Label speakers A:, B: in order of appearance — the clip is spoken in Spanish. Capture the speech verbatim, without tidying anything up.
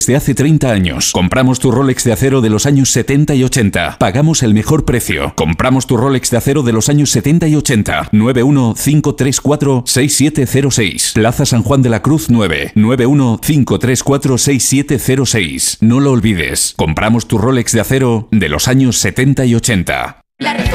A: De hace treinta años. Compramos tu Rolex de acero de los años setenta y ochenta. Pagamos el mejor precio. Compramos tu Rolex de acero de los años setenta y ochenta. nueve uno cinco tres cuatro seis siete cero seis. Plaza San Juan de la Cruz nueve. nueve uno cinco tres cuatro seis siete cero seis. No lo olvides. Compramos tu Rolex de acero de los años setenta y ochenta.